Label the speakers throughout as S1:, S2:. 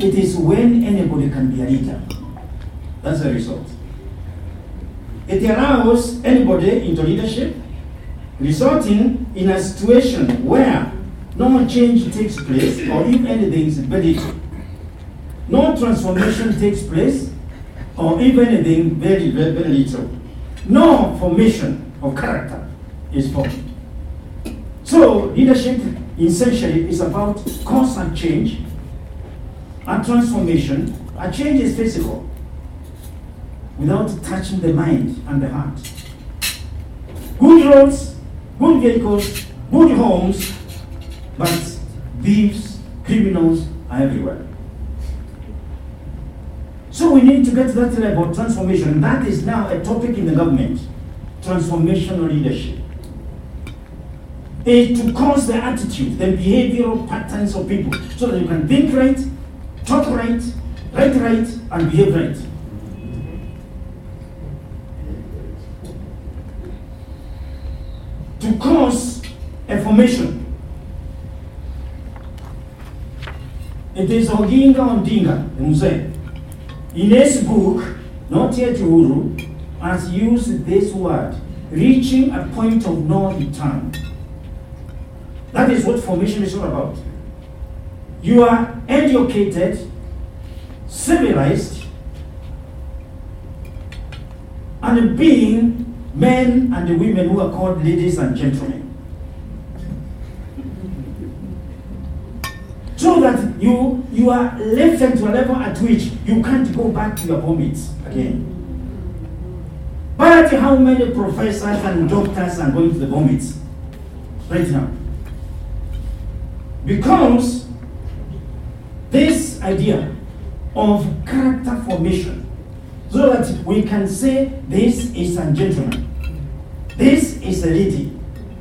S1: it is when anybody can be a leader. That's the result. It allows anybody into leadership, resulting in a situation where no change takes place, or if anything is very little. No transformation takes place, or if anything, very, very, very little. No formation of character is formed. So leadership essentially is about constant change, a transformation. A change is physical, without touching the mind and the heart. Good roads, good vehicles, good homes, but thieves, criminals are everywhere. So we need to get to that level of transformation. That is now a topic in the government, transformational leadership. To cause the attitude, the behavioral patterns of people, so that you can think right, talk right, write right, and behave right. To cause a formation. It is Oginga Ondinga, the Mzee. In his book, Not Yet Uhuru, has used this word, reaching a point of no return. That is what formation is all about. You are educated, civilized, and being men and women who are called ladies and gentlemen. So that you are lifted to a level at which you can't go back to your vomits again. But how many professors and doctors are going to the vomits right now? Because this idea of character formation, so that we can say this is a gentleman, this is a lady.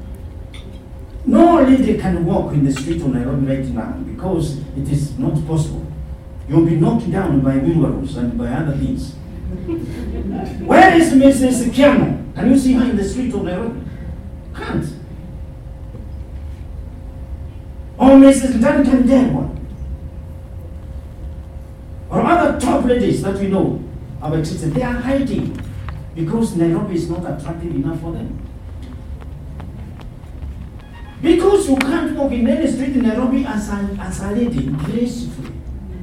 S1: No lady can walk in the street of Nairobi right now because it is not possible. You'll be knocked down by wheelbarrows and by other things. Where is Mrs. Kiano? Can you see her in the street of Nairobi? Can't. Or Mrs. Duncan Delwa. Or other top ladies that we know have existed. They are hiding because Nairobi is not attractive enough for them. Because you can't walk in any street in Nairobi as a lady, gracefully,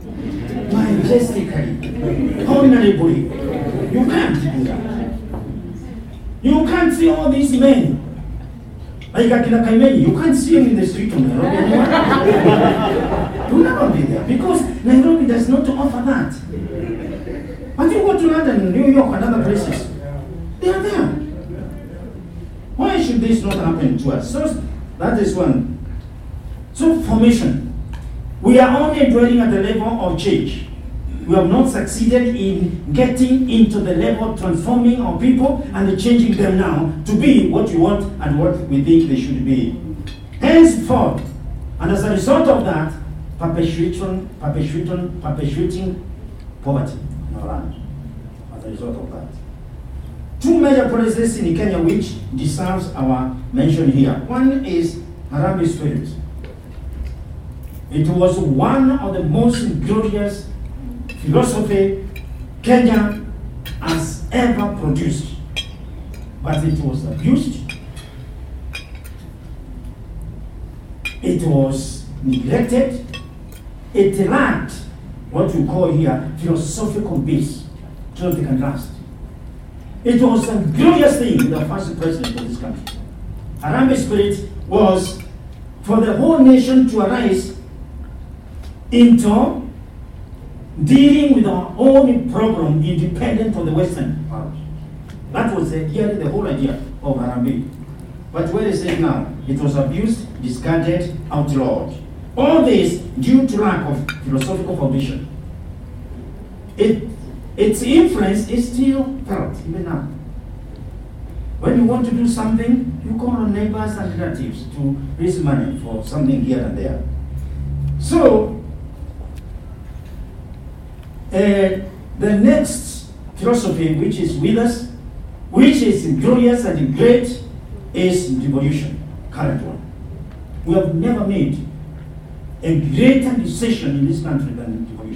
S1: majestically, honorably. You can't do that. You can't see all these men. Like Akina Kaimeni, you can't see him in the street of Nairobi anymore. You'll never be there because Nairobi does not offer that. But you go to London, New York, and other places, they are there. Why should this not happen to us? So that is one. So formation. We are only dwelling at the level of change. We have not succeeded in getting into the level of transforming our people and changing them now to be what we want and what we think they should be. Henceforth, and as a result of that, perpetuating poverty in our land. As a result of that. Two major policies in Kenya which deserves our mention here. One is Harambee Spirit. It was one of the most glorious philosophy Kenya has ever produced. But it was abused. It was neglected. It lacked what we call here philosophical base so that they can last. It was a glorious thing with the first president of this country. Harambee Spirit was for the whole nation to arise into dealing with our own problem independent of the Western world. That was the whole idea of Harambee. But where is it now? It was abused, discarded, outlawed. All this due to lack of philosophical foundation. Its influence is still felt even now. When you want to do something, you call on neighbors and relatives to raise money for something here and there. So, the next philosophy which is with us, which is glorious and great, is devolution, current one. We have never made a greater decision in this country than devolution.